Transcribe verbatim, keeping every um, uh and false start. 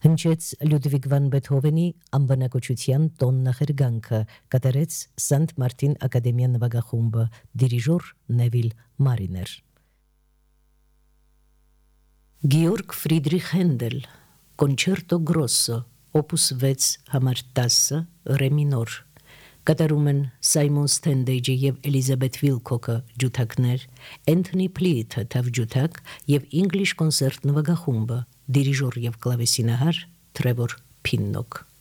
Հնչեց Լյուդվիգ վան Բեթհովենի անվանակոչության տոն նախերգանքը, կատարեց Սանտ Մարտին ակադեմիա նվագախումբը, դիրիժոր Նևիլ Մարիներ։ Գեորգ Ֆրիդրիխ Հենդել, Կոնչերտո գրոսո, օպուս վեց համար տասը, ռե մինոր, կատարում են Սայմոն Սթենդեյջը և Էլիզաբեթ Վիլքոկը ջութակներ, Էնթոնի Պլիիթը թավջութակ և English Concert նվագախումբը, դիրիժոր և կլավեսինահար Թրևոր Փիննոկ։